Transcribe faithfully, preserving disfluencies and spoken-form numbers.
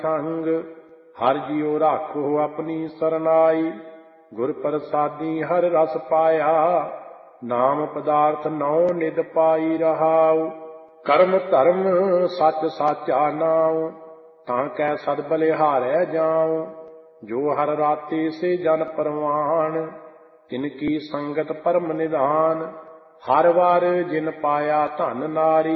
ਸੰਗ। ਹਰਿ ਜਿਉ ਰਾਖੋ ਆਪਣੀ ਸਰਨਾਈ, ਗੁਰ ਪ੍ਰਸਾਦੀ ਹਰਿ ਰਸ ਪਾਇਆ। ਨਾਮ ਪਦਾਰਥ ਨੌ ਨਿਧ ਪਾਈ ਰਹਾਉ, ਕਰਮ ਧਰਮ ਸੱਚ ਸਾਚਾ ਨਾਉ। ਤਾਂ ਕੈ ਸਦ ਬਲਿਹਾਰੈ ਜਾਉ, ਜੋ ਹਰਿ ਰਾਤੇ ਸੇ ਜਨ ਪਰਵਾਣ। ਤਿਨ ਕੀ ਸੰਗਤ ਪਰਮ ਨਿਧਾਨ, ਹਰਿ ਵਰ ਜਿਨ ਪਾਇਆ ਧਨ ਨਾਰੀ।